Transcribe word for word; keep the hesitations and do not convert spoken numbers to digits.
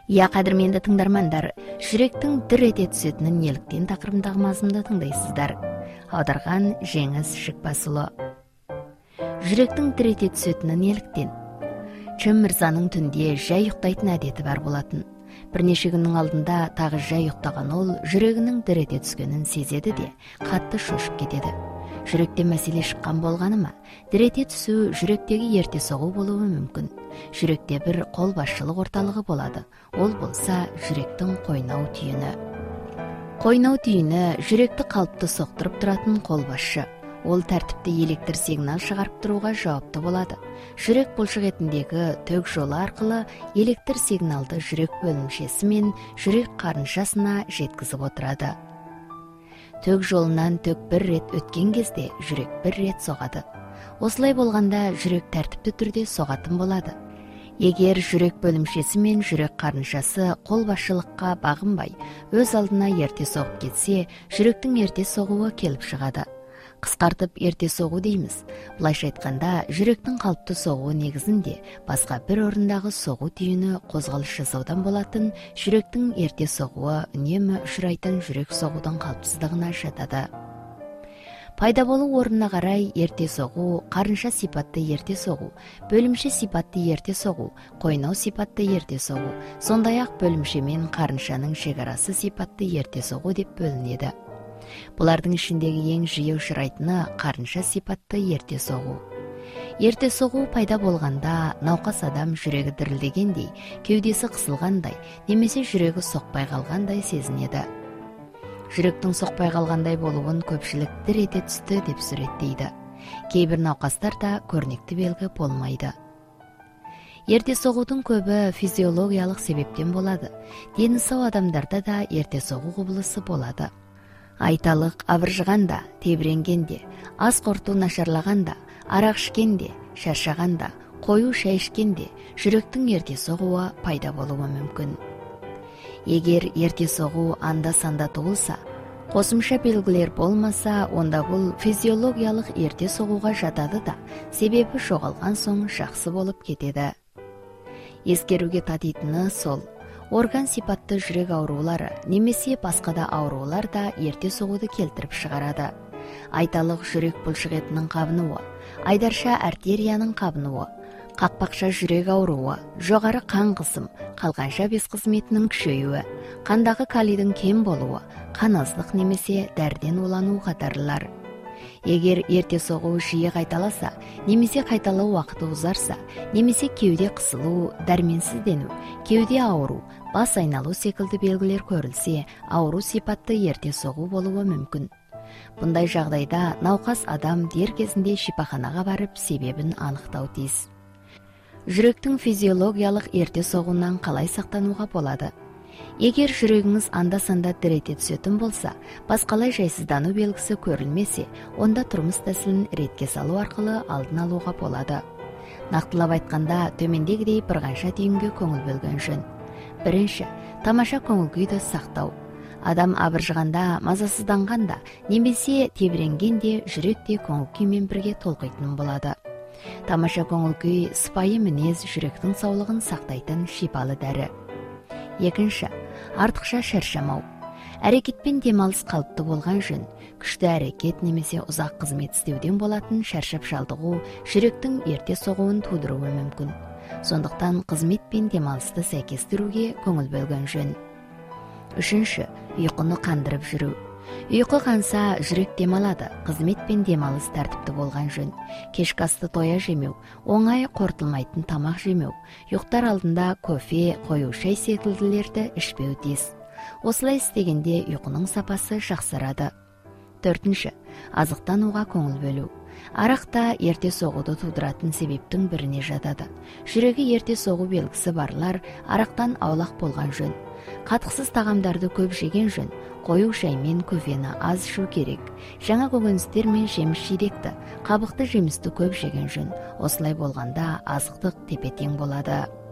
Я қадірменді тыңдармандар, жүректің дір ете түсетінін неліктен тақырыбындағы мазмұнды тыңдайсыздар. Аударған Жеңіс Шықпасұлы. Жүректің дір ете түсетіні неліктен? Чым мырзаның түнде жай ұйықтайтын әдеті бар болатын. Бірнеше күннің алдында тағы жай ұйықтаған ол жүрегінің дір ете түскенін сезеді де, қатты шошып кетеді. Жүректе мәселе шыққан болғаны ма? Дір ете түсу жүректегі ерте соғу болуы мүмкін. Жүректе бір қолбасшылық орталығы болады. Ол болса жүректің қойнау түйіні. Қойнау түйіні жүректі қалыпты соқтырып тұратын қолбасшы. Ол тәртіпті электр сигнал шығарып тұруға жауапты болады. Жүрек бұлшықетіндегі төк жолы арқылы электр сигналды жүрек бөлімшесі мен жүрек қарыншасына жеткізіп отырады. Төк жолынан төк бір рет өткен кезде жүрек бір рет соғады. Осылай болғанда жүрек тәртіпті түрде соғатын болады. Егер жүрек бөлімшесі мен жүрек қарыншасы қолбасшылыққа бағынбай, өз алдына ерте соғып кетсе, жүректің ерте соғуы келіп шығады. Қысқартып ерте соғу дейміз. Былайша айтқанда, жүректің қалыпты соғуы негізінде басқа бір орындағы соғу түйіні қозғалыс жасаудан болатын жүректің ерте соғуы үнемі ұшырайтын жүрек соғудың қалыпсыздығына жатады. Пайда болу орнына қарай ерте соғу, қарынша сипатты ерте соғу, бөлімше сипатты ерте соғу, қойнау сипатты ерте соғу, сондай-ақ бөлімше мен қарыншаның шекарасы сипатты ерте соғу деп бөлінеді. Бұлардың ішіндегі ең жиі ұшырайтыны қарынша сипатты ерте соғу. Ерте соғу пайда болғанда науқас адам жүрегі дірілдегендей, кеудесі қысылғандай, немесе жүрегі соқпай қалғандай сезінеді. Жүректің соқпай қалғандай болуын көпшілік дір ете түсті деп суреттейді. Кейбір науқастар да көрнекті белгі болмайды. Ерте соғудың көбі физиологиялық себептен болады. Дені сау адамдарда да ерте соғу құбылысы болады. Айталық абыржығанда, тебіренгенде, ас қорыту нашарлағанда, арақ ішкенде, шаршағанда, қою шай ішкенде жүректің ерте соғуы пайда болуы мүмкін. Егер ерте соғу анда-санда туылса, қосымша белгілер болмаса, онда бұл физиологиялық ерте соғуға жатады да, себебі жоғалған соң жақсы болып кетеді. Ескеруге татитыны сол. Орган сипатты жүрек аурулары немесе басқа да аурулар да ерте соғуды келтіріп шығарады. Айталық жүрек бұлшықетінің қабынуы, айдарша артерияның қабынуы, қақпақша жүрек ауруы, жоғары қан қысым, қалқанша без қызметінің күшеюі, қандағы калийдің кем болуы, қаназдық немесе дәрден улану қатарлылар. Егер ерте соғу жиі қайталаса, немесе қайталау уақыты ұзарса, немесе кеуде қысылу, дәрменсіздену, кеуде ауру, бас айналу секілді белгілер көрілсе, ауру сипатты ерте соғу болуы мүмкін. Бұндай жағдайда науқас адам дер кезінде шипаханаға барып себебін анықтау тиіс. Жүректің физиологиялық ерте соғуынан қалай сақтануға болады? Егер жүрегіңіз анда-санда дір ете түсетін болса, басқалай жайсыздану белгісі көрілмесе, онда тұрмыс тәсілін ретке салу арқылы алдын алуға болады. Нақтылап айтқанда, төмендегідей бір қанша түйінге көңіл бөлген жөн. Бірінші, тамаша көңіл күйді сақтау. Адам абыржығанда, мазасызданғанда, немесе тебіренгенде жүректе көңіл күймен бірге толқитын болады. Тамаша көңіл күй сыпайы мінез жүректің саулығын сақтайтын шипалы дәрі. Екінші, артықша шаршамау. Әрекетпен демалыс қалыпты болған жөн. Күшті әрекет немесе ұзақ қызмет істеуден болатын шаршап шалдығу жүректің ерте соғуын тудыруы мүмкін. Сондықтан қызмет пен демалысты сәйкестіруге көңіл бөлген жөн. Үшінші, ұйқыны қандырып жүру. Ұйқы қанса жүрек демалады, қызмет пен демалыс тәртіпті болған жөн. Кешкі асты тоя жемеу, оңай қорытылмайтын тамақ жемеу, ұйықтар алдында кофе, қою шай секілділерді ішпеу тиіс. Осылай істегенде ұйқының сапасы жақсарады. Төртінші, азықтануға көңіл бөлу. Арақ та ерте соғуды тудыратын себептің біріне жатады. Жүрегі ерте соғу белгісі барлар арақтан аулақ болған жөн. Қатықсыз тағамдарды көп жеген жөн. Қою шай мен кофені аз ішу керек. Жаңа көкөністер мен жеміс жидекті, қабықты жемісті көп жеген жөн. Осылай болғанда азықтық тепе-тең болады.